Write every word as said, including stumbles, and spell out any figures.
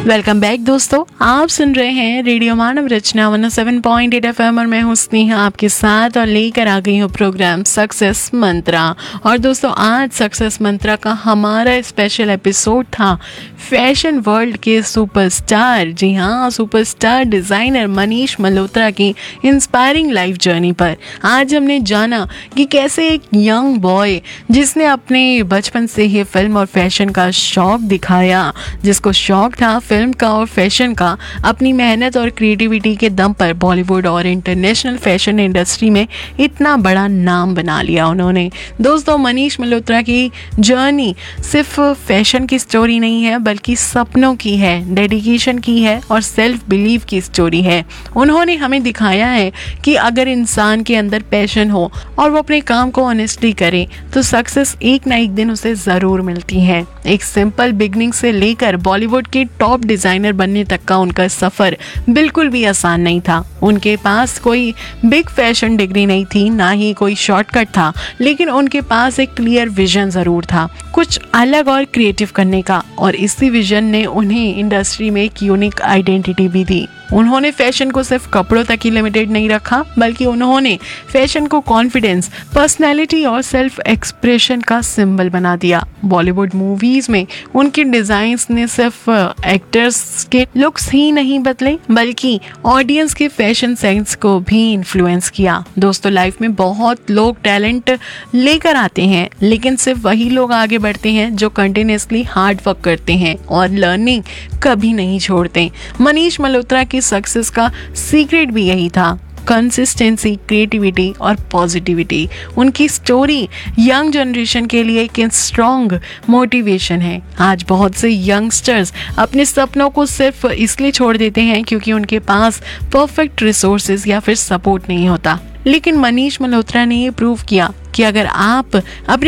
Welcome back दोस्तों, आप सुन रहे हैं रेडियो मानव रचना एक सौ सात पॉइंट आठ एफएम और मैं हूं स्नेहा आपके साथ और लेकर आ गई हूं प्रोग्राम सक्सेस मंत्रा। और दोस्तों आज सक्सेस मंत्रा का हमारा स्पेशल एपिसोड था फैशन वर्ल्ड के सुपरस्टार, जी हाँ सुपरस्टार डिज़ाइनर मनीष मल्होत्रा की इंस्पायरिंग लाइफ जर्नी पर। आज हमने जाना कि कैसे एक यंग बॉय जिसने अपने बचपन से ही फिल्म और फैशन का शौक दिखाया, जिसको शौक था फिल्म का और फैशन का, अपनी मेहनत और क्रिएटिविटी के दम पर बॉलीवुड और इंटरनेशनल फैशन इंडस्ट्री में इतना बड़ा नाम बना लिया उन्होंने। दोस्तों मनीष मल्होत्रा की जर्नी सिर्फ फैशन की स्टोरी नहीं है बल्कि सपनों की है, डेडिकेशन की है और सेल्फ बिलीव की स्टोरी है। उन्होंने हमें दिखाया है कि अगर इंसान के अंदर पैशन हो और वो अपने काम को ऑनेस्टली करे तो सक्सेस एक ना एक दिन उसे ज़रूर मिलती है। एक सिंपल बिगनिंग से लेकर बॉलीवुड के टॉप डिज़ाइनर बनने तक का उनका सफ़र बिल्कुल भी आसान नहीं था। उनके पास कोई बिग फैशन डिग्री नहीं थी, ना ही कोई शॉर्टकट था, लेकिन उनके पास एक क्लियर विजन ज़रूर था, कुछ अलग और क्रिएटिव करने का, और इसी विजन ने उन्हें इंडस्ट्री में एक यूनिक आइडेंटिटी भी दी। उन्होंने फैशन को सिर्फ कपड़ों तक ही लिमिटेड नहीं रखा बल्कि उन्होंने फैशन को कॉन्फिडेंस, पर्सनैलिटी और सेल्फ एक्सप्रेशन का सिंबल बना दिया। बॉलीवुड मूवीज में उनके डिजाइन्स ने सिर्फ एक्टर्स के लुक्स ही नहीं बदले बल्कि ऑडियंस के फैशन सेंस को भी इन्फ्लुएंस किया। दोस्तों लाइफ में बहुत लोग टैलेंट लेकर आते हैं लेकिन सिर्फ वही लोग आगे बढ़ते हैं जो कंटिन्यूसली हार्ड वर्क करते हैं और लर्निंग कभी नहीं छोड़ते। मनीष मल्होत्रा की सक्सेस का सीक्रेट भी यही था, कंसिस्टेंसी, क्रिएटिविटी और पॉजिटिविटी। उनकी स्टोरी यंग जनरेशन के लिए एक स्ट्रॉन्ग मोटिवेशन है। आज बहुत से यंगस्टर्स अपने सपनों को सिर्फ इसलिए छोड़ देते हैं क्योंकि उनके पास परफेक्ट रिसोर्सेज या फिर सपोर्ट नहीं होता, लेकिन मनीष मल्होत्रा ने ये प्रूव किया कि अगर आप अपने